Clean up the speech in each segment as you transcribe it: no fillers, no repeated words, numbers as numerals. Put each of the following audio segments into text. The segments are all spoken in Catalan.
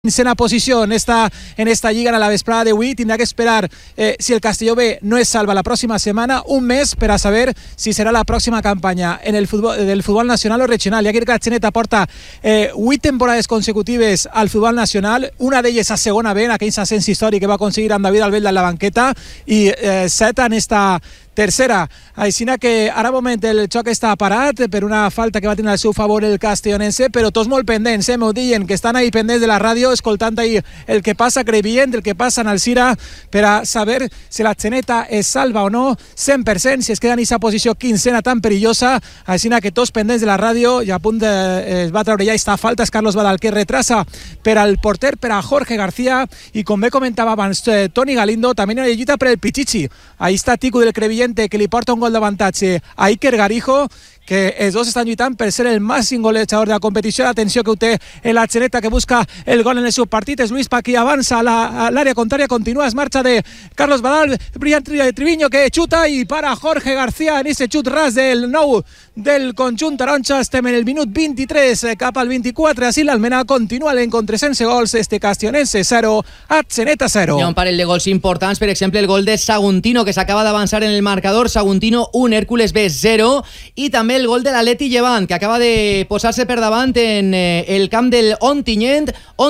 Quinzena posició en esta lliga a la vesprada d'avui. Tindrà que esperar, si el Castelló B no es salva la pròxima setmana, un mes per a saber si serà la pròxima campanya en el del futbol nacional o regional. Ja que el Gatxeneta porta 8 temporades consecutives al futbol nacional, una d'elles a segona B, en aquell ascens històric que va aconseguir amb David Albelda en la banqueta, i 7 en esta tercera. Així que ara moment el xoc està parat per una falta que va tenir al seu favor el castellonense, però tots molt pendents, m'ho diuen, que estan ahí pendents de la ràdio escoltant ahí el que passa a Crevillent, el que passa en Alzira, per a saber si la Xeneta es salva o no 100%, si es queda en aquesta posició quincena tan perillosa. Així que tots pendents de la ràdio, i a punt es va treure ja aquesta falta, és Carlos Badal, que retrasa per al porter, per a Jorge García, i com bé comentava abans Toni Galindo, també hi ha lluita per el Pichichi. Ahí està Tico del Crevillent, que li porta un gol d'avantatge a Iker Garijo, que els dos estan lluitant per ser el màxim golejador de la competició. L'atenció que ho té la Xeneta, que busca el gol en el seu partit. És Luis Paqui, avança a l'àrea contrària, continua, es marxa de Carlos Badal, brillant Triviño, que xuta i para Jorge García en aquest xut ras del nou del conjunt taronja. Estem en el minut 23 cap al 24. Així l'Almenar continua l'encontre sense gols. Castellonense 0, Xeneta 0. Hi ha un parell de gols importants, per exemple el gol de Saguntino, que s'acaba d'avançar en el marcador. Saguntino 1, Hércules B 0, i també el gol de l'Atleti Llevant, que acaba de posar-se per davant en el camp del Ontinyent.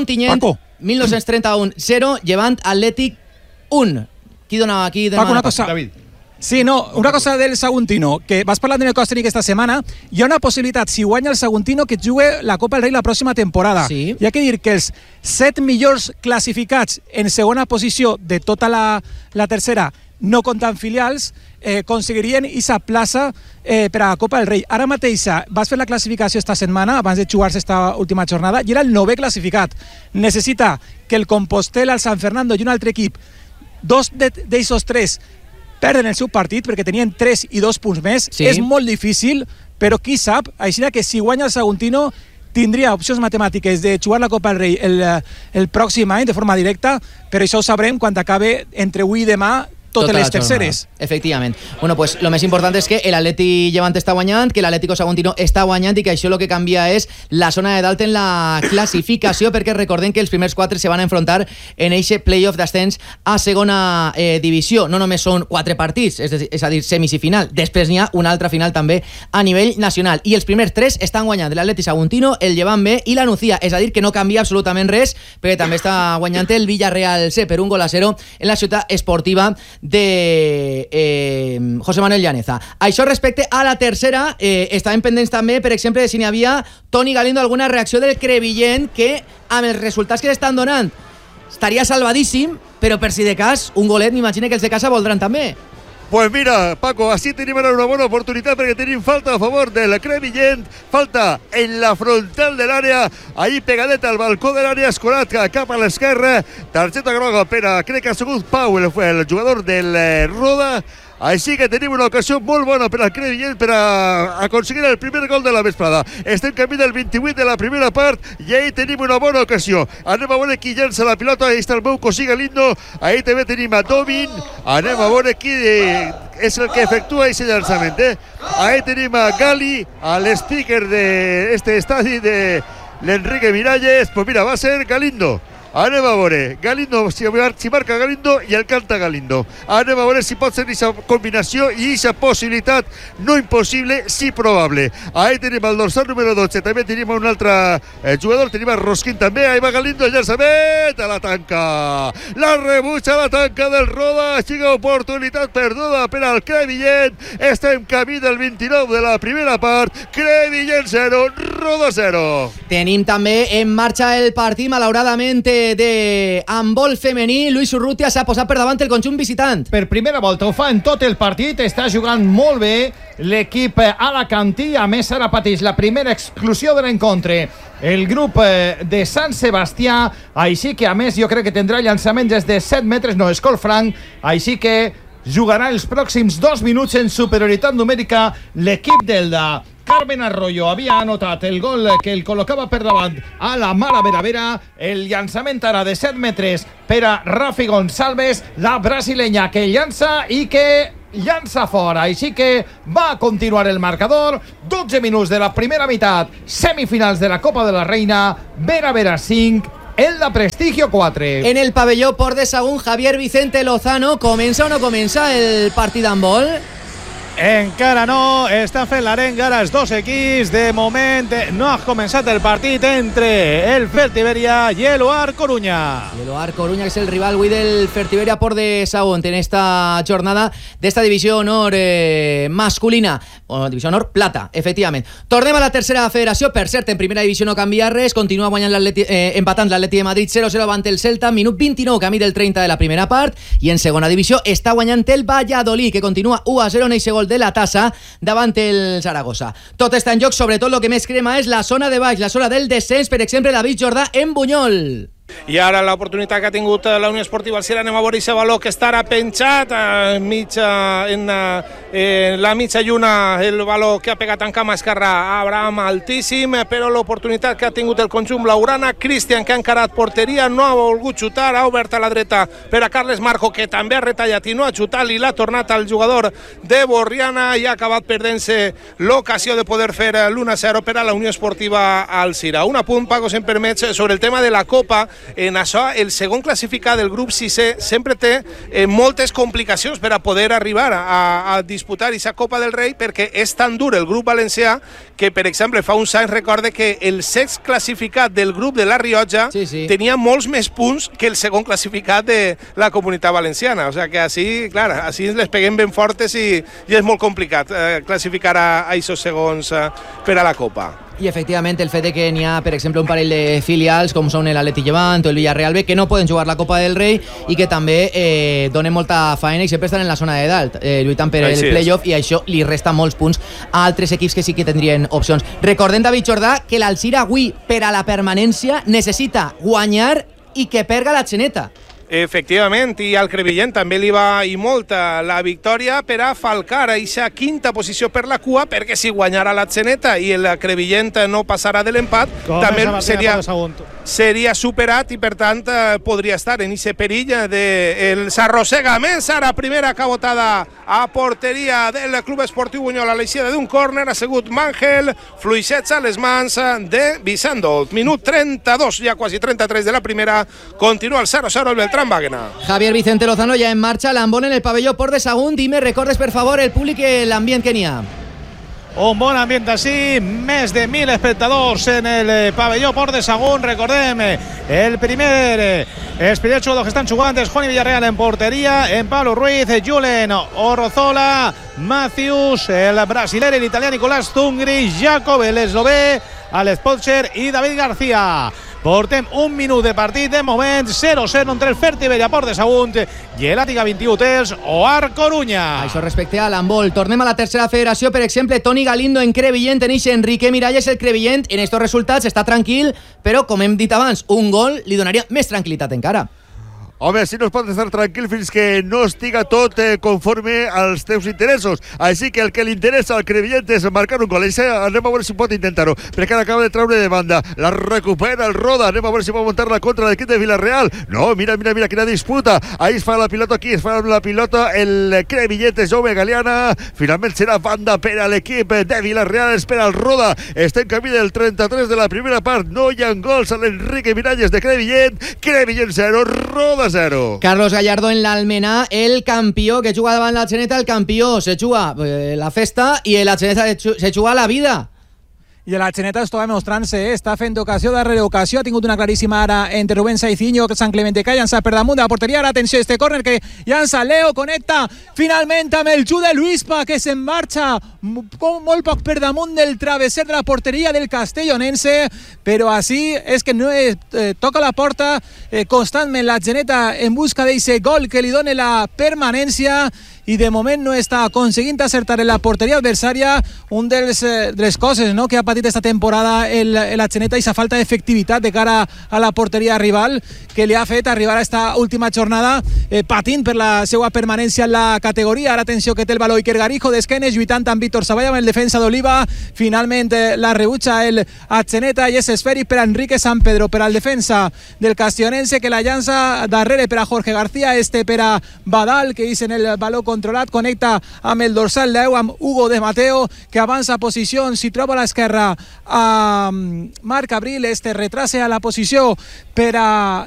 1931 0, Llevant Atlètic 1. Qui dona aquí? Paco, una cosa. David. Sí, no, una cosa del Saguntino, que vas parlant en el Còstenic esta setmana. Hi ha una possibilitat, si guanya el Saguntino, que jugue la Copa del Rei la pròxima temporada. Sí. Hi ha que dir que els 7 millors classificats en segona posició de tota la tercera, no comptant filials, aconseguirien aquesta plaça per a la Copa del Rei. Ara mateix vas fer la classificació esta setmana, abans de jugar-se esta última jornada, i era el 9è classificat. Necessita que el Compostel, el San Fernando i un altre equip, dos d'aquests 3 perden el seu partit perquè tenien 3 i 2 punts més. Sí. És molt difícil, però qui sap, així que si guanya el Saguntino tindria opcions matemàtiques de jugar la Copa del Rei el pròxim any de forma directa, però això ho sabrem quan acabe entre avui i demà totes les terceres. Efectivament. Bueno, pues lo més important és que l'Atleti Llevant està guanyant, que l'Atlético Saguntino està guanyant, i que això el que canvia és la zona de dalt en la classificació, perquè recordem que els primers 4 se van a enfrontar en eixe playoff d'ascens a segona divisió. No només són 4 partits, és a dir, semis i final. Després n'hi ha una altra final també a nivell nacional. I els primers 3 estan guanyant l'Atleti Saguntino, el Llevant B i la Nucía. És a dir, que no canvia absolutament res, perquè també està guanyant el Villarreal C per 1-0 en la ciutat esportiva de José Manuel Llaneza. Això respecte a la tercera, estaven pendents també, per exemple, si n'hi havia, Toni Galindo, alguna reacció del Crevillent, que amb els resultats que s'estan donant estaria salvadíssim, però per si de cas, un golet, m'imagino que els de casa voldran també. Pues mira, Paco, así tenim ara una bona oportunitat perquè tenim falta a favor del Crevillent, falta en la frontal de l'àrea, ahí pegadeta al balcó de l'àrea, escorat cap a l'esquerra, targeta groga per a, crec que ha sigut Pau, el jugador del Roda. Així que tenim una ocasió molt bona per al Crevillent per a aconseguir el primer gol de la vesprada. Estem camí del 28 de la primera part i ahí tenim una bona ocasió. Anem a veure qui llença la pilota. Ahí està el meu cosí Galindo. Ahí també tenim a Domin. Anem a veure qui és el que efectua aquest llançament. Ahí tenim a Gali, a l'speaker d'este estadi de l'Enrique Miralles. Pues mira, va a ser Galindo. Anem a veure, Galindo, si marca Galindo i el canta Galindo. Anem a veure si pot ser aquesta combinació i aquesta possibilitat, no impossible, sí probable. Ahí tenim el dorsal número 12, també tenim un altre jugador, tenim el Rosquín també, ahí va Galindo, el llançament a la tanca. La rebutja a la tanca del Roda, xiga oportunitat perduda per al Crevillent. Estem camí del 29 de la primera part, Crevillent 0, Roda 0. Tenim també en marxa el partit, malauradament, de handbol femení. Luis Urrutia s'ha posat per davant el conjunt visitant. Per primera volta ho fa en tot el partit, està jugant molt bé l'equip alacantí. A més, ara pateix la primera exclusió de l'encontre el grup de Sant Sebastià, així que a més jo crec que tindrà llançaments des de 7 metres, no, és Colfranc, així que jugarà els pròxims 2 minuts en superioritat numèrica l'equip d'Elda. Carmen Arroyo havia anotat el gol que el col·locava per davant a la Mala Veravera. El llançament ara de 7 metres per a Rafi Gonçalves, la brasilenya que llança i que llança fora, així que va continuar el marcador. 12 minuts de la primera meitat, semifinals de la Copa de la Reina, Veravera 5, en la Prestigio 4. En el pavelló Port de Sagunt, Javier Vicente Lozano, comença o no comença el partit d'handbol? Encara no, estan fent l'arenga els dos equips. De moment no ha començat el partit entre el Fertiberia i el Oar Coruña. El Oar Coruña, que es el rival avui del Fertiberia Port de Sagunt en esta jornada d'esta divisió honor masculina, o divisió honor plata, efectivament. Tornem a la tercera federació. Per cert, en primera divisió no canvia res, continua guanyant empatant l'Atleti de Madrid 0-0 davant el Celta, minut 29, camí del 30 de la primera part, i en segona divisió està guanyant el Valladolid, que continua 1-0 en eixe gol de la tassa davant el Zaragoza. Tot està en joc, sobretot el que més crema és la zona de baix, la zona del descens, per exemple, David Jordà en Bunyol. I ara l'oportunitat que ha tingut la Unió Esportiva Alzira. Anem a veure aquest valor que estarà penjat en la mitja lluna, el valor que ha pegat en cama esquerra Abraham altíssim, però l'oportunitat que ha tingut el conjunt blaugrana, Cristian, que ha encarat porteria, no ha volgut xutar, ha obert a la dreta per a Carles Marco, que també ha retallat i no ha xutat, i l'ha tornat al jugador de Borriana i ha acabat perdent-se l'ocasió de poder fer l'1-0 per a la Unió Esportiva Alzira. Un apunt, Paco, si em permets, sobre el tema de la Copa. En això, el segon classificat del grup 6è sempre té moltes complicacions per a poder arribar a disputar aquesta Copa del Rei, perquè és tan dur el grup valencià que, per exemple, fa uns anys recorde que el sext classificat del grup de la Rioja tenia molts més punts que el segon classificat de la Comunitat Valenciana. O sigui que així, clar, així les peguem ben fortes i és molt complicat classificar a aquests segons per a la Copa. I efectivament el fet de que n'hi ha, per exemple, un parell de filials com són l'Atleti Llevant o el Villarreal B, que no poden jugar la Copa del Rei i que també donen molta faena i sempre estan en la zona de dalt, lluitant per el playoff, i això li resta molts punts a altres equips que sí que tindrien opcions. Recordem, David Jordà, que l'Alzira avui, per a la permanència, necessita guanyar i que perga la Xeneta. Efectivament, i al Crevillent també li va i molt la victòria per a falcar aquesta quinta posició per la cua, perquè si guanyara la Xeneta i el Crevillent no passarà de l'empat, també seria superat i per tant podria estar en aquest perill del s'arrossega més. Ara primera cabotada a porteria del Club Esportiu Bunyol a l'eixida d'un córner, ha sigut Mangel, fluixets a les mans de Vicendolt. Minut 32, ja quasi 33 de la primera, continua el 0-0 el Beltrán Bàquena. Javier Vicente Lozano ya en marcha, l'handbol en el pavelló Port de Sagunt. Dime, recordes per favor el públic i l'ambient que n'hi ha. Un bon ambient així, més de 1.000 espectadors en el pavelló Port de Sagunt. Recordem, el primer primer jugador que estan jugant és Juan Villarreal en porteria, en Pablo Ruiz, Julen Orzola, Matthews, el brasiler, l'italià Nicolás Zungri, Jacob, l'eslovè, Alex Polcher i David García. Portem un minut de partit, de moment 0-0 entre el Fertiberia Port de Sagunt i l'Àtica 21 Hotels Oar Coruña. Això respecte a l'handbol. Tornem a la tercera federació. Per exemple, Toni Galindo en Crevillent, en Enrique Miralles el Crevillent. En estos resultats està tranquil, però com hem dit abans, un gol li donaria més tranquil·litat encara. Home, si no es pot estar tranquil fins que no estiga tot conforme als teus interessos. Així que el que li interessa al Crevillent és marcar un gol. Anem a veure si pot intentar-ho, perquè ara acaba de treure de banda. La recupera el Roda. Anem a veure si pot muntar la contra l'equip de Villarreal. No, mira quina disputa. Ahí es fa la pilota, aquí es fa la pilota el Crevillent, Jaume Galeana. Finalment serà banda per a l'equip de Villarreal. Espera el Roda. Està en camí del 33 de la primera part. No hi ha gols a l'Enrique Miralles de Crevillent. Crevillent 0, Roda 0. Carlos Gallardo en l'Almenar, el campió que juga davant la Xeneta, el campió se juga la festa i la Xeneta se juga la vida. I la Xeneta està demostrant-se, està fent ocasió darrere ocasió, ha tingut una claríssima ara entre Rubén Saicinho, Sant Clemente que llança per damunt de la porteria. Ara atenció, este córner que llança Leo, connecta finalment amb el Jude Luispa, que se'n marxa molt poc per damunt del travesser de la porteria del castellonense, però així és que no toca la porta constantment la Xeneta en busca d'eixe gol que li doni la permanència, i de moment no està aconseguint acertar en la porteria adversària. Un de les coses que ha patit esta temporada la Xeneta, i sa falta d'efectivitat de cara a la porteria rival, que li ha fet arribar a esta última jornada patint per la seva permanència en la categoria. Ara atenció que té el valor Iker Garijo d'esquenes, lluitant amb Víctor Savalla, amb el defensa d'Oliva. Finalment la rebutja el Xeneta i és esfèric per a Enrique San Pedro, per al defensa del castellonense, que la llança darrere per a Jorge García, per a Badal, que és en el valor controlat, connecta amb el dorsal 10, amb Hugo de Mateo, que avança posicions i troba a l'esquerra a Marc Abril, retrasa a la posició per a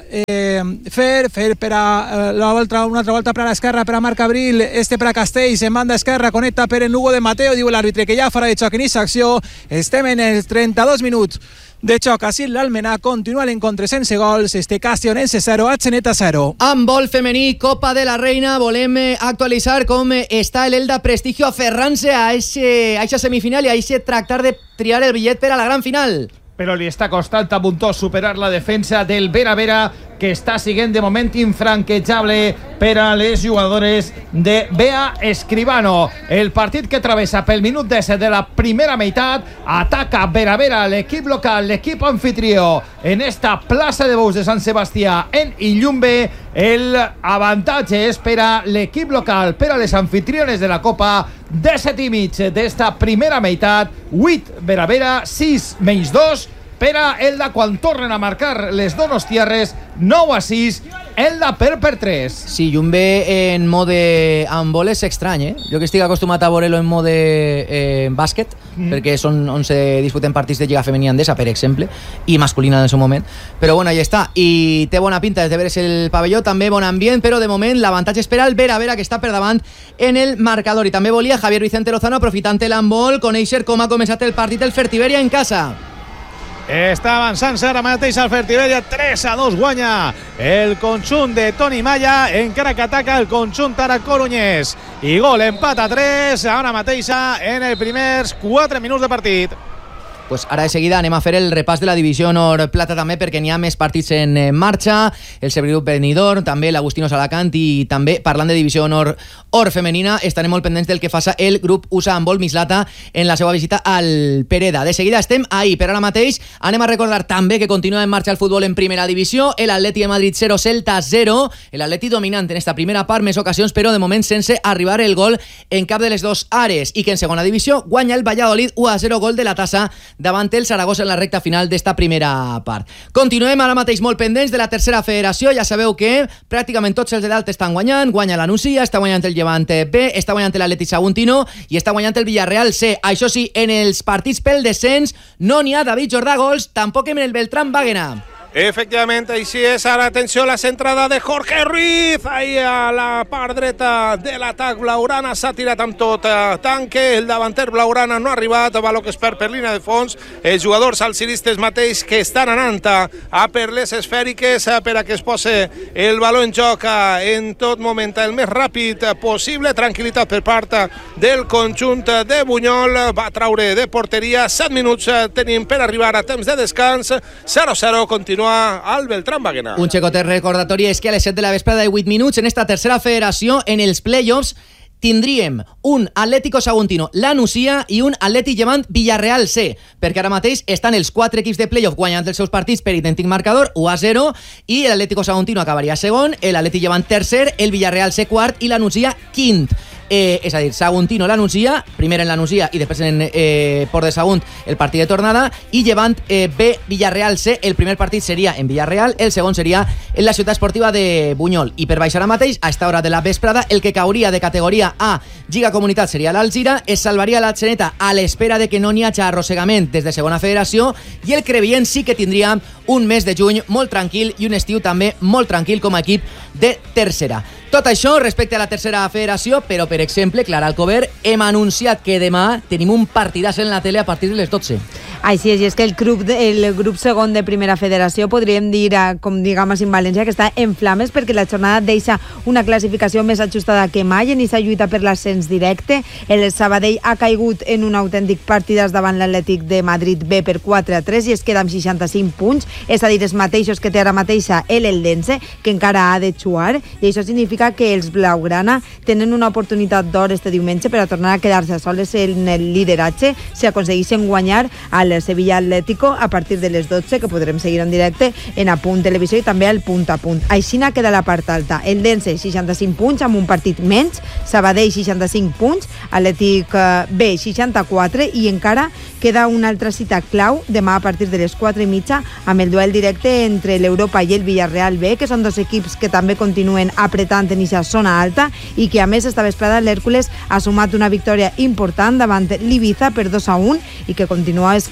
Fer per a una altra volta per a l'esquerra per a Marc Abril, per a Castells en banda esquerra, connecta per en Hugo de Mateo, diu l'àrbitre que ja farà de xoc en aquesta acció. Estem en els 32 minuts de xoc. Així l'Almenar continua l'encontre sense gols. Castionense 0, Atzeneta 0. Handbol femení, Copa de la Reina. Volem actualitzar com està l'Elda Prestigio aferrant-se a aquesta semifinal i a aquest tractar de triar el bitllet per a la gran final. Però li està costant a Montós superar la defensa del Vera Vera, que està siguent de moment infranquejable per a les jugadores de Bea Escribano. El partit que travessa pel minut 10 de la primera meitat, ataca Vera Vera, l'equip local, l'equip anfitrió, en esta plaça de bous de Sant Sebastià en Illumbe. El avantatge és per a l'equip local, per a les anfitriones de la Copa, 17,5 d'esta primera meitat, 8 Vera Vera, 6-2 per a Elda quan tornen a marcar les donostiarres, 9-6, Elda per 3. Sí, Llumbe en mode handbol és estrany, Jo que estic acostumat a veure-lo en mode bàsquet, perquè són on se disputen partits de Lliga Femenina Endesa, per exemple, i masculina en el seu moment. Però bueno, ahí està. I té bona pinta des de veure el pavelló, també bon ambient, però de moment l'avantatge és per al Vera Vera, que està per davant en el marcador. I també volia Javier Vicente Lozano, aprofitant l'handbol, conèixer com ha començat el partit el Fertiberia en casa. Està avançant-se ara mateix el Fertiberia, 3-2 guanya el conjunt de Toni Maya, encara que ataca el conjunt ara Corunyès, i gol, empat a 3 ara mateix en els primers 4 minuts de partit. Pues ara de seguida anem a fer el repàs de la divisió Nord Plata també, perquè n'hi ha més partits en marxa, el Sebregrup Benidorm, també l'Agustinos Alacant, i també parlant de divisió Nord Or femenina estarem molt pendents del que faça el grup USA Handbol Mislata en la seva visita al Pereda. De seguida estem ahí, però ara mateix anem a recordar també que continua en marxa el futbol en primera divisió, el Atleti de Madrid 0, Celta 0, el Atleti dominant en esta primera part, més ocasions, però de moment sense arribar el gol en cap de les dos àrees, i que en segona divisió guanya el Valladolid 1-0, gol de la Tassa davant el Saragossa en la recta final d'esta primera part. Continuem ara mateix molt pendents de la tercera federació. Ja sabeu que pràcticament tots els de dalt estan guanyant. Guanya la Nucía, està guanyant el Llevant B, està guanyant l'Atleti Saguntino i està guanyant el Villarreal C. Això sí, en els partits pel descens no n'hi ha David Jordà gols, tampoc en el Beltrán Bàguena. Efectivament, així és. Ara, atenció, la centrada de Jorge Ruiz. Ahí a la part dreta de l'atac blaugrana. S'ha tirat amb tot tanque. El davanter blaugrana no ha arribat. Baló que es perd per línia de fons. Els jugadors alciristes mateix que estan anant a per les esfèriques per a que es posi el baló en joc en tot moment el més ràpid possible. Tranquil·litat per part del conjunt de Bunyol. Va traure de porteria. 7 minuts tenim per arribar a temps de descans. 0-0, continua al Beltrán Bàguena. Un xecotet recordatori és que a les 7 de la vesprada de 8 minuts en esta tercera federació, en els playoffs, tindríem un Atlético Saguntino La Nucía i un Atleti Llevant Villarreal C, perquè ara mateix estan els 4 equips de playoff guanyant els seus partits per idèntic marcador, 1-0, i l'Atlético Saguntino acabaria segon, l'Atleti Llevant tercer, el Villarreal C quart i la Nucía quint. És a dir, Saguntino La Nucía, primer en la Nucía i després en Port de Sagunt el partit de tornada, i Llevant B Villarreal C, el primer partit seria en Villarreal, el segon seria en la ciutat esportiva de Bunyol. I per baixar ara mateix, a esta hora de la vesprada, el que cauria de categoria A Lliga Comunitat seria l'Alzira, es salvaria l'Atzeneta a l'espera de que no n'hi hagi arrossegament des de segona federació, i el Crevillent sí que tindria un mes de juny molt tranquil i un estiu també molt tranquil com a equip de tercera. Tot això respecte a la tercera federació, però, per exemple, Clara Alcover, hem anunciat que demà tenim un partidàs en la tele a partir de les 12. Així és, i és que el grup segon de primera federació, podríem dir, com diguem en València, que està en flames perquè la jornada deixa una classificació més ajustada que mai en aquesta lluita per l'ascens directe. El Sabadell ha caigut en un autèntic partidàs davant l'Atlètic de Madrid B per 4-3 i es queda amb 65 punts, és a dir, els mateixos que té ara mateixa l'Eldense, que encara ha de jugar, i això significa que els blaugrana tenen una oportunitat d'or este diumenge per a tornar a quedar-se soles en el lideratge si aconsegueixen guanyar al Sevilla Atlético a partir de les 12, que podrem seguir en directe en Apunt Televisió i també al Punt a Punt. Aixina queda la part alta. El Dense 65 punts amb un partit menys, Sabadell 65 punts, Atlètic B 64, i encara queda una altra cita clau demà a partir de les 4:30 amb el duel directe entre l'Europa i el Villarreal B, que són dos equips que també continuen apretant en aquesta zona alta i que a més esta vesprada l'Hèrcules ha sumat una victòria important davant l'Ibiza per 2-1 i que continua escalant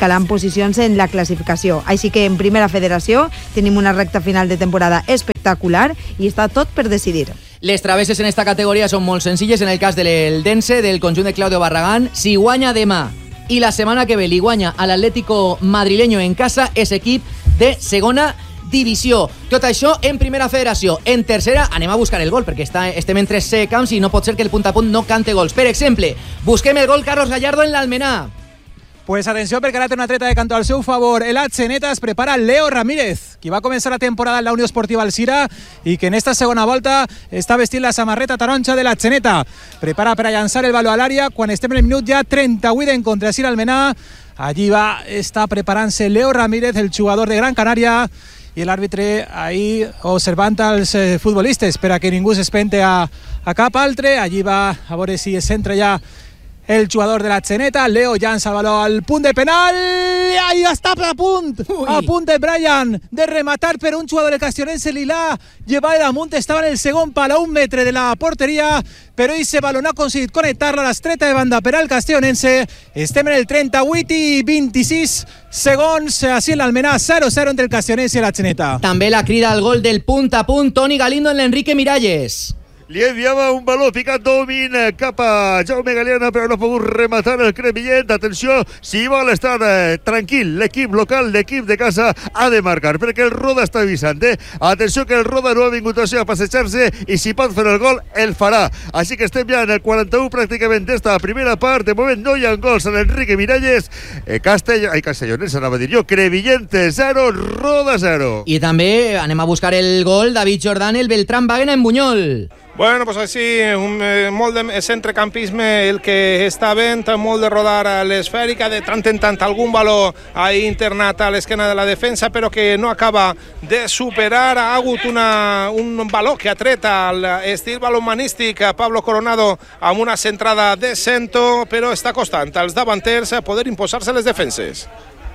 escalant posicions en la classificació. Així que en primera federació tenim una recta final de temporada espectacular i està tot per decidir. Les travesses en esta categoria són molt senzilles. En el cas de l'Eldense, del conjunt de Claudio Barragán, si guanya demà i la setmana que ve li guanya a l'Atlético madrileño en casa, és equip de segona divisió. Tot això en primera federació. En tercera anem a buscar el gol, perquè estem en 3 camps i no pot ser que el punt a punt no cante gols. Per exemple, busquem el gol Carlos Gallardo en l'Almenar. Pues atenció, perquè ara té una treta de canto al seu favor. El Atzeneta es prepara Leo Ramírez, qui va començar la temporada en la Unió Esportiva Alzira i que en esta segona volta està vestint la samarreta taronja de l'Atzeneta. Prepara per a llançar el baló a l'àrea quan estem en el minut ja 38 en contra Sir Almenar. Allí està preparant-se Leo Ramírez, el jugador de Gran Canària, i l'àrbitre ahí observant els futbolistes per a que ningú s'espente a cap altre. Allí va a veure si es centra ja el jugador de l'Atzeneta. Leo llança el baló al punt de penal i ahí està a punt de Brian de rematar, però un jugador del Castellonense li l'ha llevat damunt. Estava en el segon pal a 1 metre de la porteria, però ese baló no ha aconseguit connectar-la. L'estreta de banda per al Castellonense. Estem en el 38 i 26 segons. Així l'Almenar 0-0 entre el Castellonense i l'Atzeneta. També la crida al gol del punt a punt Toni Galindo en l'Enrique Miralles. Li enviava un baló picat Domin cap a Jaume Galeana, però no ha pogut rematar el Crevillent. Atenció, si vol estar tranquil l'equip local, l'equip de casa ha de marcar, perquè el Roda està avisant. Atenció que el Roda no ha vingut a passejar-se i si pot fer el gol, el farà. Així que estem ja en el 41 pràcticament d'esta primera part. De moment no hi ha gols en Enrique Miralles. Castellonense, anava a dir jo. Crevillent 0, Roda 0. I també anem a buscar el gol David Jordan, el Beltrán Baguena en Buñol. Bueno, pues així, molt de centrecampisme el que està vent, molt de rodar a l'esfèrica, de tant en tant algun baló ha internat a l'esquena de la defensa, però que no acaba de superar. Ha hagut un baló que ha tret a l'estil balonmanístic a Pablo Coronado amb una centrada de cento, però està costant als davanters a poder imposar-se les defenses.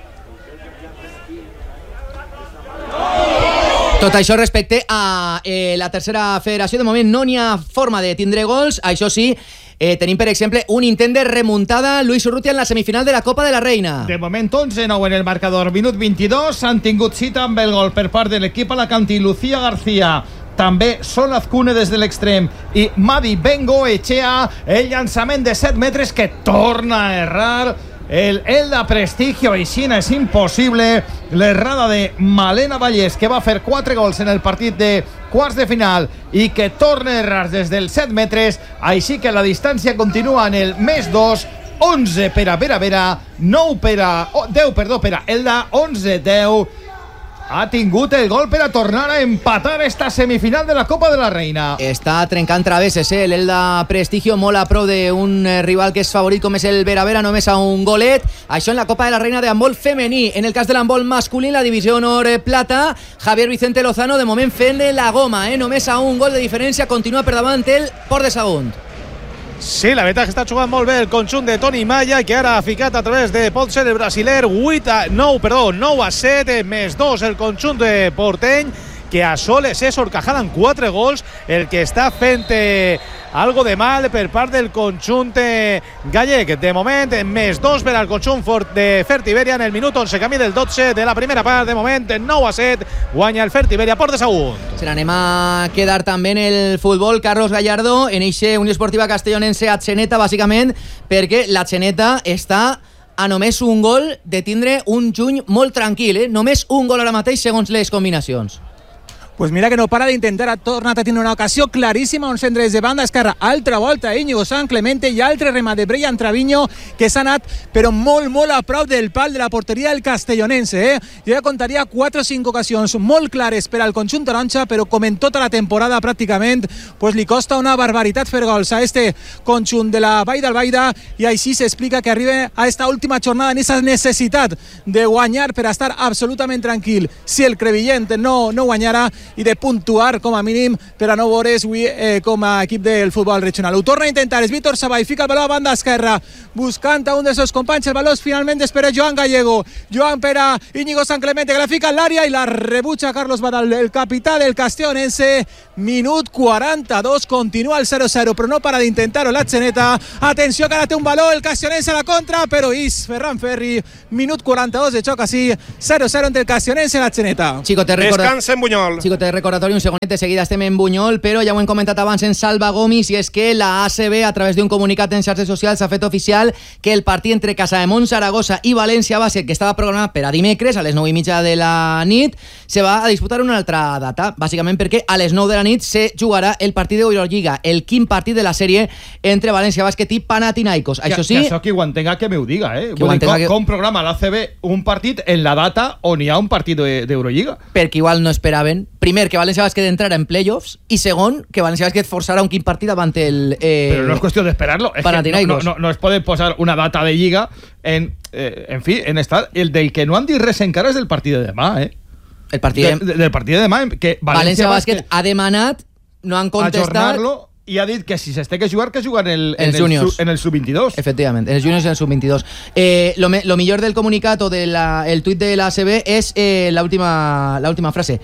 Tot això respecte a la tercera federació. De moment no n'hi ha forma de tindre gols. Això sí, tenim per exemple un intent de remuntada Luis Urrutia en la semifinal de la Copa de la Reina. De moment 11-9 en el marcador, minut 22. Han tingut cita amb el gol per part de l'equip alacantí. Lucía García, també Sol Azcune des de l'extrem i Madi Bengoechea. El llançament de 7 metres que torna a errar el Elda Prestigio, i si és impossible l'errada de Malena Vallès, que va fer 4 gols en el partit de quarts de final i que torna a errar des dels 7 metres. Així que la distància continua en el +2, 11 per a Vera, 10 per a Elda, 11-10. Ha tingut el gol per a tornar a empatar esta semifinal de la Copa de la Reina. Està trencant travesses, l'Elda Prestigio, molt a prou d'un rival que és favorit com és el Vera, només a un golet. Això en la Copa de la Reina de handbol femení. En el cas de l'handbol masculí, la divisió honor plata, Javier Vicente Lozano de moment fent-li la goma, només a un gol de diferència. Continua per davant el Port de Sagunt. Sí, la veritat que està jugant molt bé el conjunt de Toni Maya, que ara ha ficat a través de pot ser el brasiler 9-7, +2 el conjunt de Porteny, que a soles és Horcajada en 4 gols, el que està fent algo de mal per part del conjunt gallec. De moment, +2 per al conjunt de Fertiberia en el minut 11, camí del 12 de la primera part. De moment, 9-7, guanya el Fertiberia Port de Sagunt. Se n'anem a quedar també en el futbol. Carlos Gallardo, en eixe Unió Esportiva Castellonense Atzeneta, bàsicament, perquè l'Atzeneta està a només un gol de tindre un juny molt tranquil, Només un gol ara mateix segons les combinacions. Pues mira que no para d'intentar, ha tornat a tenir una ocasió claríssima, un centre des de banda esquerra, altra volta Íñigo San Clemente i altre remat de Brian Traviño, que s'ha anat però molt a prop del pal de la porteria del Castellonense. Jo ja contaria 4 o 5 ocasions molt clares per al conjunt taronja, però com en tota la temporada pràcticament, pues li costa una barbaritat fer gols a este conjunt de la Vall d'Albaida, i així s'explica que arriba a esta última jornada en esa necessitat de guanyar per a estar absolutament tranquil. Si el Crevillent no guanyara, i de puntuar com a mínim per a no veure's avui com a equip del futbol regional. Ho torna a intentar, és Víctor Savall, fica el baló a banda esquerra, buscant a un dels seus companys, el baló finalment espera Joan Gallego, Joan per a Íñigo San Clemente, que la fica en l'àrea i la rebutja Carlos Badal, el capità del castellonense. Minut 42, continua el 0-0, però no para d'intentar-ho la Xeneta. Atenció que ara té un baló el castellonense a la contra, però és Ferran Ferri. Minut 42 de xoc així, 0-0 entre el castellonense i la Xeneta. Descansa en Bunyol. Xico, te recordatori, un segonet, de seguida estem en Bunyol, però ja ho hem comentat abans en Salva Gomis, i és que la ACB, a través d'un comunicat en xarxes socials, ha fet oficial que el partit entre Casademont, Saragossa i València Bàsquet, que estava programat per a dimecres a les 9:30 de la nit, se va a disputar una altra data, bàsicament perquè a les 9 de la nit se jugarà el partit d'Eurolliga, el quin partit de la sèrie entre València Bàsquet i Panathinaikos. Això sí... Que això qui ho entenga que m'ho diga, com programa l'ACB un partit en la data on hi ha un partit d'Eurolliga. Perquè igual no esperaven, primer, que València Bàsquet entrara en playoffs, i segon, que València Bàsquet forçara un quin partit davant el... Però no és qüestió d'esperar-lo, és que no es pot posar una data de lliga en fi, en estat, el del que no han dit res encara és del partit de demà, El partit del partit de demà, que València Bàsquet ha demanat, no han contestat... Ajornar-lo, i ha dit que si s'ha de jugar, que jugar en el sub-22. Efectivament, en els juniors i en el sub-22. Lo millor del comunicat o del tuit de l'ACB és l'última frase.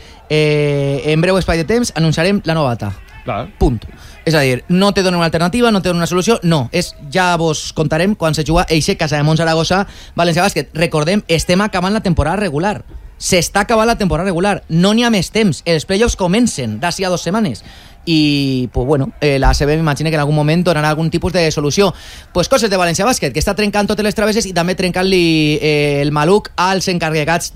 En breu espai de temps anunciarem la nova data. Clar. Punt. És a dir, no te donen una alternativa, no te donen una solució, no. Ja vos contarem quan se juga eixe Casademont Saragossa València Bàsquet. Recordem, estem acabant la temporada regular. S'està acabant la temporada regular. No n'hi ha més temps. Els playoffs comencen d'ací a 2 setmanes. I, pues bueno, la ACB m'imagina que en algun moment donarà algun tipus de solució. Pues coses de València Bàsquet, que està trencant totes les travesses i també trencant-li el maluc als encarregats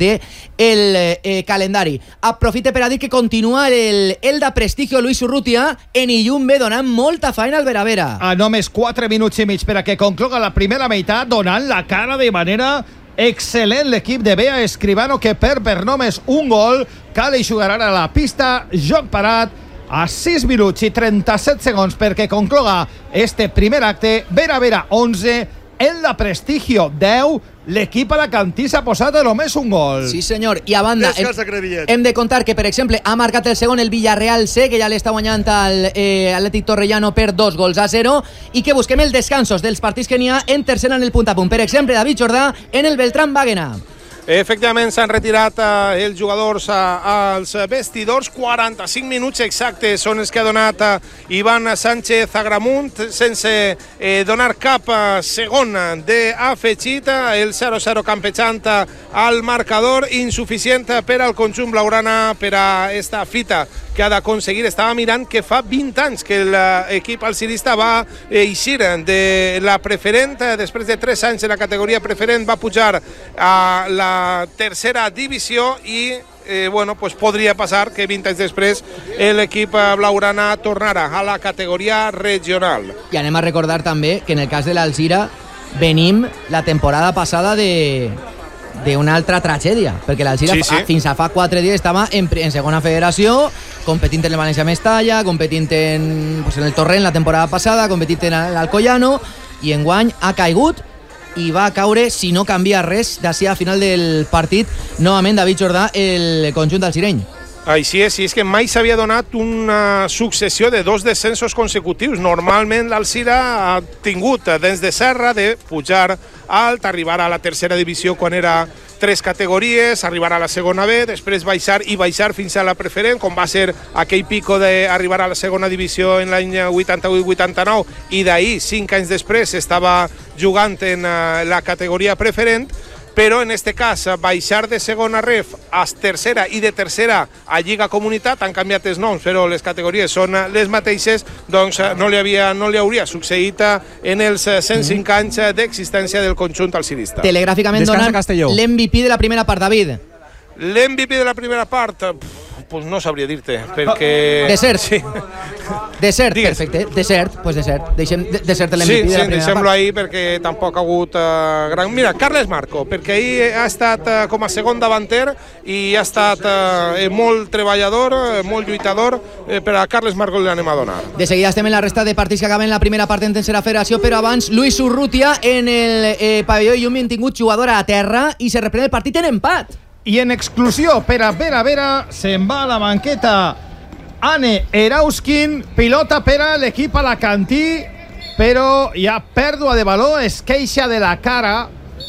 del calendari. Aprofite per a dir que continua el de prestigio Luis Urrutia en Illumbe, donant molta feina al Veravera. A només 4 minuts i mig per a que concloga la primera meitat, donant la cara de manera excel·lent l'equip de Bea Escribano, que per només un gol cal eixugar ara a la pista, joc parat a 6 minuts i 37 segons perquè concloga este primer acte. Vera 11, el de Prestigio 10, l'equip alacantí s'ha posat a només un gol. Sí senyor, i a banda hem de contar que, per exemple, ha marcat el segon el Villarreal C, que ja l'està guanyant al Atlètic Torrellano per 2-0, i que busquem els descansos dels partits que n'hi ha en tercera en el punt a punt. Per exemple, David Jordà en el Beltrán Bàguena. Efectivament, s'han retirat els jugadors als vestidors. 45 minuts exactes són els que ha donat Ivan Sánchez Agramunt, sense donar cap segon d'afegit. El 0-0 campejant al marcador, insuficient per al conjunt blaugrana per a esta fita que ha d'aconseguir. Estava mirant que fa 20 anys que l'equip alcirista va eixir de la preferent. Després de 3 anys en la categoria preferent va pujar a la tercera divisió i bueno, pues podria passar que 20 anys després l'equip blaugrana tornarà a la categoria regional. I anem a recordar també que en el cas de l'Alzira venim la temporada passada d'una altra tragèdia, perquè l'Alzira fins a fa 4 dies estava en segona federació, competint en el València Mestalla, competint en el Torrent la temporada passada, competint en l'Alcoyano, i enguany ha caigut i va caure, si no canvia res, d'ací a final del partit, novament David Jordà, el conjunt del Cireny. Així és que mai s'havia donat una successió de 2 descensos consecutius. Normalment l'Alzira ha tingut dents de serra de pujar alt, arribar a la tercera divisió quan era 3 categories, arribar a la segona B, després baixar fins a la preferent, com va ser aquell pico d'arribar a la segona divisió en l'any 88-89, i d'ahir, 5 anys després, estava jugant en la categoria preferent. Però en este cas, baixar de segona ref a tercera i de tercera a Lliga Comunitat, han canviat els noms, però les categories són les mateixes, doncs no li hauria succeït en els 105 anys d'existència del conjunt alcirista. Telegràficament donen l'MVP de la primera part, David. L'MVP de la primera part, pues no sabria dir-te, perquè... Desert. Sí. Desert, perfecte. Desert, pues desert. Deixem desert l'MVP de la primera part. Deixem-lo ahir perquè tampoc ha hagut gran... Mira, Carles Marco, perquè ahir ha estat com a segon davanter i ha estat molt treballador, molt lluitador. Per a Carles Marco li anem a donar. De seguida estem en la resta de partits que acaben la primera part en tercera federació, però abans Luis Urrutia en el pavelló Illumbe han tingut jugadora a terra i se reprèn el partit en empat. I en exclusió per a Vera se'n va a la banqueta Anne Erauskin, pilota per a l'equip alacantí, però hi ha pèrdua de valor, es queixa de la cara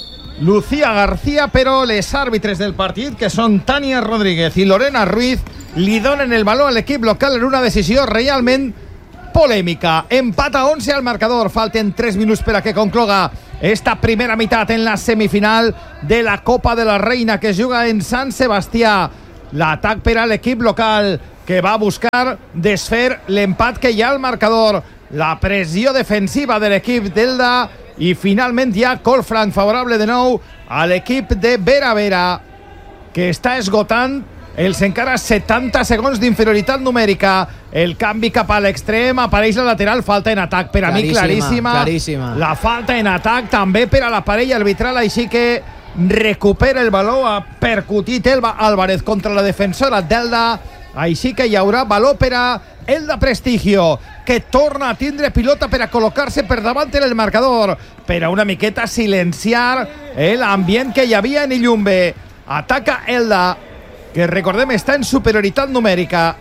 Lucía García, però les àrbitres del partit, que són Tania Rodríguez i Lorena Ruiz, li donen el valor a l'equip local en una decisió realment polèmica. Empat a 11 al marcador, falten 3 minuts per a que concloga esta primera meitat en la semifinal de la Copa de la Reina que es juga en Sant Sebastià. L'atac per a l'equip local que va buscar desfer l'empat que hi ha al marcador, la pressió defensiva de l'equip d'Elda i finalment hi ha col franc favorable de nou a l'equip de Vera, que està esgotant els encara 70 segons d'inferioritat numèrica. El canvi cap a l'extrem, apareix la lateral, falta en atac per a mi claríssima. La falta en atac també per a la parella arbitral, així que recupera el valor, ha percutit Elba Álvarez contra la defensora d'Elda, així que hi haurà valor per a Elda Prestigio, que torna a tindre pilota per a col·locar-se per davant en el marcador, per a una miqueta silenciar l'ambient que hi havia en Illumbe. Ataca Elda, que recordem està en superioritat numèrica.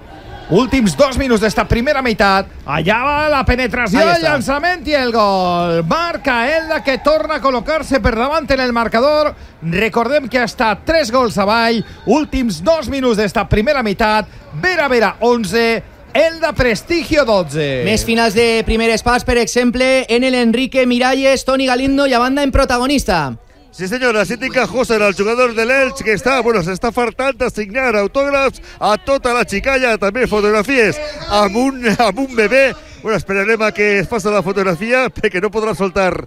Últims 2 minuts d'esta primera meitat. Allà va la penetració, el llançament i el gol. Marca Elda, que torna a col·locar-se per davant en el marcador. Recordem que ha estat 3 gols avall. Últims 2 minuts d'esta primera meitat. Vera 11, Elda Prestigio 12. Més finals de primeres parts, per exemple, en el Enrique Miralles, Toni Galindo i a banda en protagonista. Sí, senyora, sí tinc a Joser, el jugador de l'Elx, que s'està fartant de signar autògrafs a tota la xicalla, també fotografies amb un bebè. Bueno, esperarem a que es faci la fotografia perquè no podrà soltar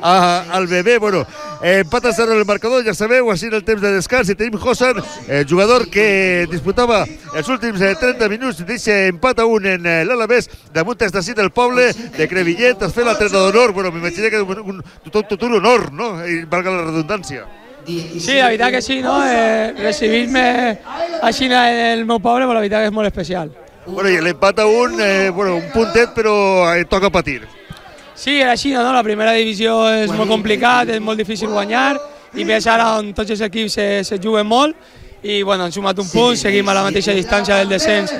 al bebè. Bueno, empat a 0 en el marcador, ja sabeu, així en el temps de descans, i tenim Joser, el jugador que disputava els últims 30 minuts, deixa empat a 1 en l'Alavés, damunt està així del poble de Crevillent, es fa la trena d'honor. Bueno, m'imagino que tot un honor, no? I valga la redundància. Sí, la veritat que sí, no? Recibir-me així en el meu poble, la veritat que és molt especial. Bueno, i l'empat a 1, un puntet, però toca patir. Sí, era així, no? La primera divisió és molt complicat, és molt difícil guanyar, i més ara on tots els equips se juguen molt, i bueno, han sumat un punt, seguim a la mateixa distància del descens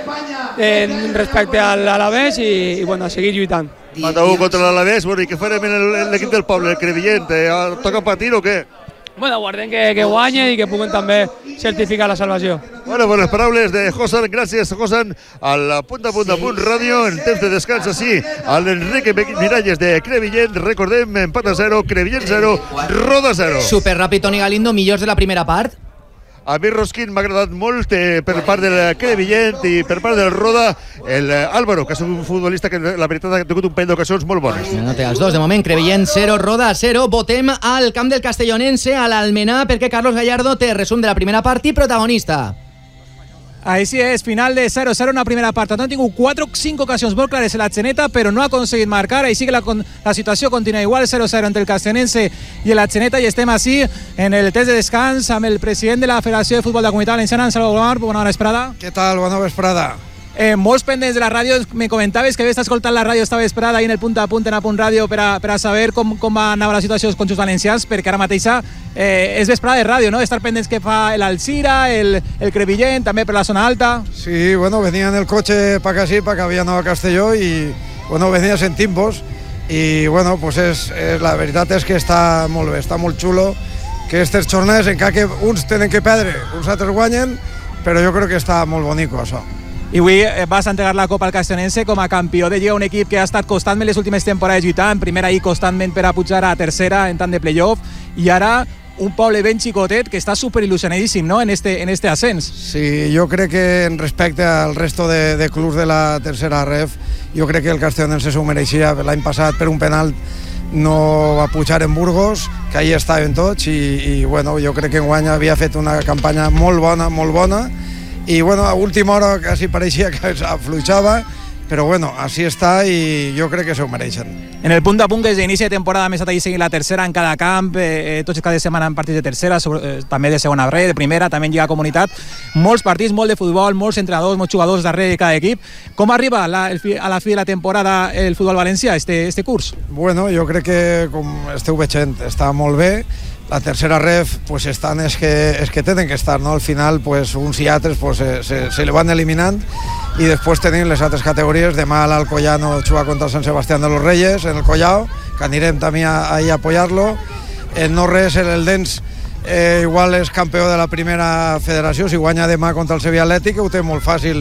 respecte a l'Alavés i bueno, a seguir lluitant. Empat a 1 contra l'Alavés, bueno, i què farem en l'equip del poble, el Crevillent? Toca patir o què? Bueno, guardem que guanyi i que puguen també certificar la salvació. Bueno, les paraules de Josan, gràcies Josan, al punt a punt ràdio, en temps de descans així, a l'Enrique Miralles de Crevillent, recordem, empat a 0, Crevillent 0, Roda 0. Superràpid, Toni Galindo, millors de la primera part. A mi Rosquín m'ha agradat molt per part del Crevillent i per part del Roda, el Álvaro, que és un futbolista que la veritat ha tingut un parell d'ocasions molt bones. No té els dos, de moment, Crevillent 0, Roda 0. Votem al camp del Castellonense, a l'Almenar, perquè Carlos Gallardo té resum de la primera part i protagonista. Ahí sí es, final de 0-0 en la primera part. Han tingut 4 o 5 ocasions molt clares en la Xeneta, però no ha aconseguit marcar. Ahí sí que la situació continua igual, 0-0 entre el Castellonense i la Xeneta, i estem així en el test de descans amb el president de la Federació de Futbol de la Comunitat Valenciana, Salvador Gomar. Bona vesprada. Què tal? Bona vesprada. Molts pendents de la ràdio, me comentaves que havies escoltat la ràdio esta vesprada ahí en el punt a punt, en Apunt Ràdio, per a saber com va anar la situació dels conjunts valencians, perquè ara mateixa és vesprada de ràdio, no? Estar pendents que fa l'Alzira, el Crevillent, també per la zona alta. Sí, bueno, venía en el coche para acá, para que había anado a Castelló y, bueno, venía sentim-vos y, bueno, pues la veritat és que està molt bé, està molt xulo que aquestes jornades, encara que uns tenen que perdre, uns altres guanyen, però jo crec que està molt bonico, això. I avui vas entregar la Copa al Castellonense com a campió de Lliga, un equip que ha estat constantment les últimes temporades lluitant, primera i constantment per a pujar a tercera en tant de playoff, i ara un poble ben xicotet que està superil·lusionadíssim, no?, en este ascens. Sí, jo crec que en respecte al resto de clubs de la tercera ref, jo crec que el Castellonense s'ho mereixia. L'any passat per un penal no va pujar en Burgos, que ahí estaven tots, i bueno, jo crec que enguany havia fet una campanya molt bona, i bueno, a última hora quasi pareixia que afluixava, però bueno, així està i jo crec que s'ho mereixen. En el punt a punt, des d'inici de temporada, més allà seguir la tercera en cada camp, tots cada setmana en partits de tercera, també de segona red, de primera, també en Lliga Comunitat, molts partits, molt de futbol, molts entrenadors, molts jugadors darrere de cada equip. Com arriba a la fi de la temporada el futbol valencià, este curs? Bueno, jo crec que, com esteu veient, està molt bé, la tercera ref pues estan es que tenen que estar, no? Al final pues uns i altres pues, se le van eliminant i després tenim les altres categories. Demà l'Alcoyano juga contra el Sant Sebastián de los Reyes en el Collao, que anirem també ahí a apoyar-lo. En no res, el Eldens igual és campió de la primera federació, si guanya demà contra el Sevilla Atlètic, ho té molt fàcil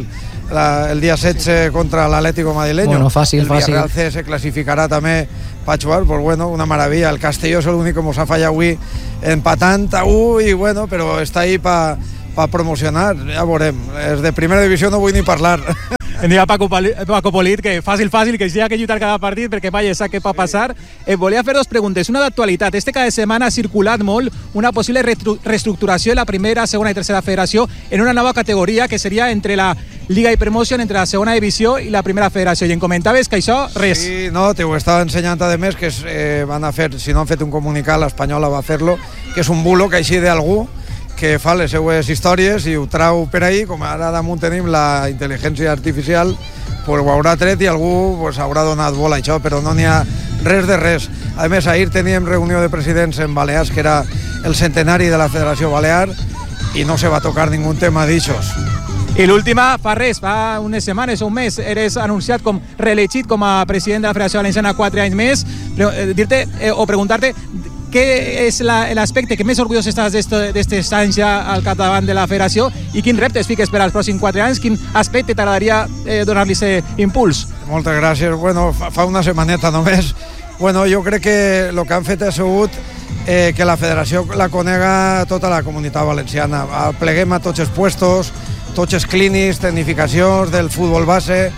el dia 16 contra l'Atlético Madrileño. Bueno, fàcil, el Villarreal C se clasificarà també per jugar, pues bueno, una maravilla. El Castelló és l'únic que mos ha fallat avui empatant a 1 i bueno, però està ahí per promocionar, ja veurem. És de primera divisió no vull ni parlar. Em deia Paco Polit que fàcil, que ja que lluitar cada partit perquè mai sap què pot passar. Volia fer dos preguntes. Una d'actualitat. Cada setmana ha circulat molt una possible reestructuració de la primera, segona i tercera federació en una nova categoria que seria entre la Liga i Promotion, entre la segona divisió i la primera federació. I em comentaves que això, res. Sí, no, t'ho estava ensenyant a més que van a fer, si no han fet un comunicat, l'Espanyola va fer-lo, que és un bulo que així d'algú que fa les seues històries i ho trau per ahí, com ara damunt tenim la intel·ligència artificial, pues ho haurà tret i algú pues, haurà donat bola a això, però no n'hi ha res de res. A més, ahir teníem reunió de presidents en Balears, que era el centenari de la Federació Balear, i no se va tocar ningú tema d'aixòs. I l'última, fa unes setmanes o un mes, eres anunciat com reelegit com a president de la Federació Valenciana 4 anys més. Dir-te o preguntar-te què és l'aspecte que més orgullós estàs d'estes anys ja al capdavant de la federació i quins reptes fiques per als pròxims 4 anys, quin aspecte t'agradaria donar-li aquest impuls? Moltes gràcies. Bueno, fa una setmaneta només. Bueno, jo crec que el que han fet ha sigut que la federació la conega tota la comunitat valenciana. Pleguem a tots els puestos, tots els clínics, tecnificacions del futbol base,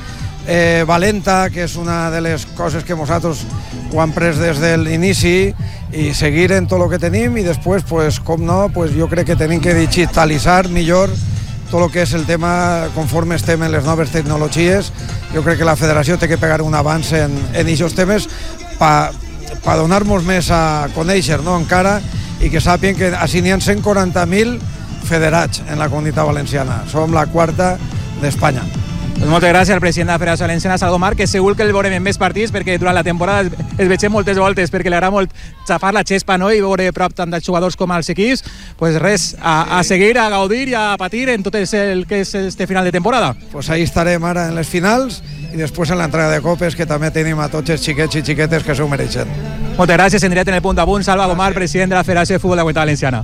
valenta, que és una de les coses que nosaltres ho hem pres des de l'inici, i seguir en tot el que tenim, i després, pues, com no, pues, jo crec que tenim que digitalitzar millor tot el que és el tema conforme estem en les noves tecnologies. Jo crec que la federació té que pegar un avanç en aquests temes per donar-nos més a conèixer, no, encara, i que sàpien que així n'hi ha 140.000 federats en la comunitat valenciana. Som la quarta d'Espanya. Pues moltes gràcies al president de la Federació Valenciana, Salgomar, que segur que el veurem en més partits perquè durant la temporada el vegem moltes voltes perquè li agrada molt xafar la xespa, no? I veure prop tant dels jugadors com als equips. Pues res, a seguir, a gaudir i a patir en tot el que és este final de temporada. Pues ahí estarem ara en les finals i després en l'entrega de copes, que també tenim a tots els xiquets i xiquetes que s'ho mereixen. Moltes gràcies. En directe en el punt a punt, Salva Gomar, president de la Federació de Futbol de la Comunitat Valenciana.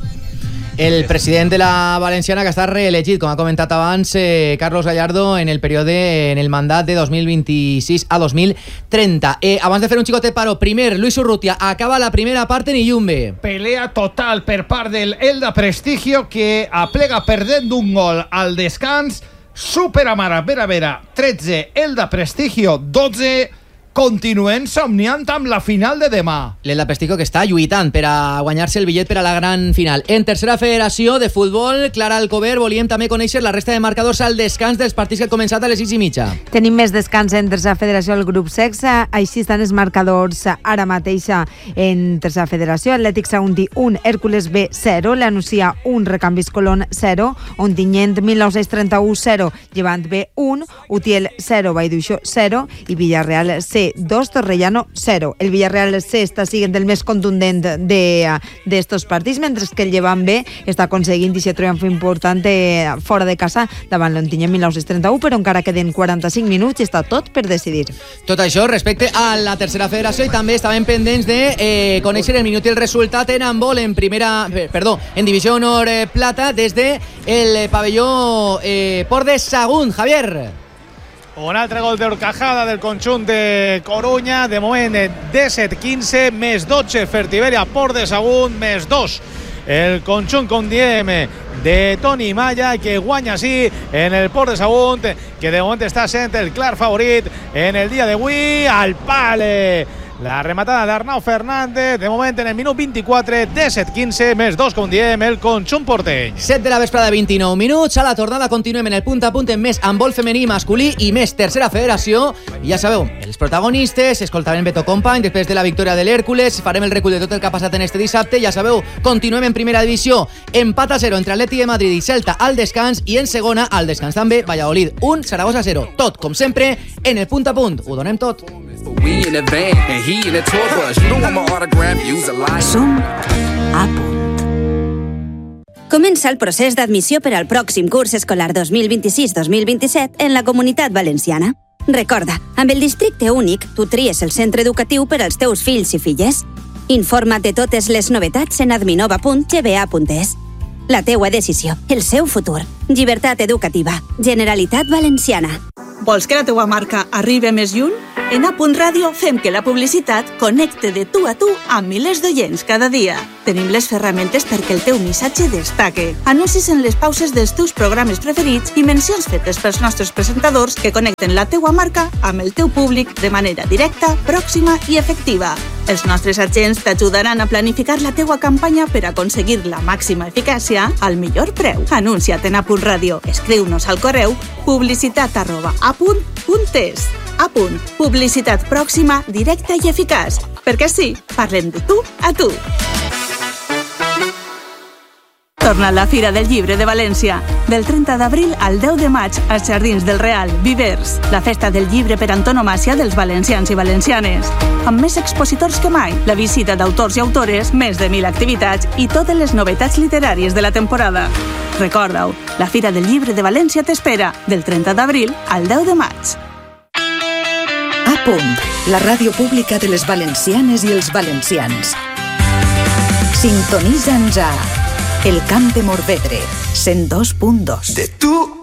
El president de la Valenciana, que està reelegit, com ha comentat abans Carlos Gallardo, en el mandat de 2026 a 2030. Abans de fer un xicotet paro, primer, Luis Urrutia, acaba la primera part en Illumbe. Pelea total per part del Elda Prestigio, que aplega perdent un gol al descans. Super amara, vera, 13, Elda Prestigio, 12... Continuem somniant amb la final de demà. L'Elda Prestigio, que està lluitant per a guanyar-se el bitllet per a la gran final. En tercera federació de futbol, Clara Alcover, volíem també conèixer la resta de marcadors al descans dels partits que han començat a les 6:30. Tenim més descans en tercera federació al grup sexe, així estan els marcadors ara mateix en tercera federació. Atlètic Sagunti 1, Hèrcules B 0, l'Anuncia 1, Recanvis Colón 0, Ontinyent 1931 0, Llevant B 1, Utiel 0, Vallduixó 0 i Villarreal C 2, Torrellano 0. El Villarreal C està sent el més contundent d'estos partits, mentre que el Llevant B està aconseguint aquest triomf important fora de casa davant l'Ontinyent 1931, però encara queden 45 minuts i està tot per decidir. Tot això respecte a la tercera federació, i també estaven pendents de conèixer el minut i el resultat en handbol en divisió honor plata des de el pavelló Port de Sagunt. Javier. Un altre gol d'Horcajada del conjunt de Corunya, de moment de 17-15, més 12 Fertiberia, Port de Sagunt, més 2 el conjunt, com diem, de Toni Maya, que guanya així en el Port de Sagunt, que de moment està sent el clar favorit en el dia d'avui. Al pale la rematada d'Arnau Fernández, de moment en el minut 24, 17-15, més 2, com diem, el conjunt porteny. 7 de la vesprada, 29 minuts. A la tornada continuem en el punt a punt en més handbol femení i masculí i més tercera federació. I ja sabeu, els protagonistes, escoltarem Beto Company després de la victòria de l'Hèrcules, farem el recull de tot el que ha passat en este dissabte. Ja sabeu, continuem en primera divisió, empat a 0 entre Atleti de Madrid i Celta al descans, i en segona, al descans també, Valladolid 1, Saragossa 0. Tot, com sempre, en el punt a punt. Ho donem tot. We in a van and he in a tour bus. You don't want my autograph, use a lie. Som a punt. Comença el procés d'admissió per al pròxim curs escolar 2026-2027 en la Comunitat Valenciana. Recorda, amb el districte únic, tu tries el centre educatiu per als teus fills i filles. Informa't de totes les novetats en adminova.gba.es. La teua decisió, el seu futur. Llibertat educativa. Generalitat Valenciana. Vols que la teua marca arribi més lluny? En A.Radio fem que la publicitat connecte de tu a tu amb milers d'oients cada dia. Tenim les ferramentes perquè el teu missatge destaque. Anuncis en les pauses dels teus programes preferits i mencions fetes pels nostres presentadors que connecten la teua marca amb el teu públic de manera directa, pròxima i efectiva. Els nostres agents t'ajudaran a planificar la teua campanya per aconseguir la màxima eficàcia al millor preu. Anuncia't en A.Radio. Escriu-nos al correu publicitat@a.es. Publicitat pròxima, directa i eficaç. Perquè sí, parlem de tu a tu. Torna a la Fira del Llibre de València. Del 30 d'abril al 10 de maig als Jardins del Real, Vivers. La festa del llibre per antonomàsia dels valencians i valencianes. Amb més expositors que mai, la visita d'autors i autores, més de 1.000 activitats i totes les novetats literàries de la temporada. Recorda-ho, la Fira del Llibre de València t'espera del 30 d'abril al 10 de maig. La ràdio pública de les valencianes i els valencians. Sintonitza'ns a El Camp de Morvedre, 102.2. De tu